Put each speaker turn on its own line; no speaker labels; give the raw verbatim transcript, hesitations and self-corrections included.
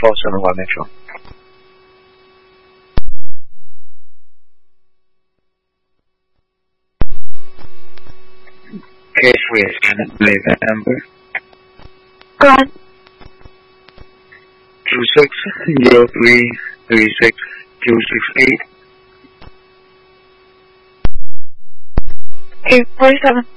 four seven one Metro. Case with David Amber.
Go on.
Two six zero three three six two six eight.
Okay, forty-seven.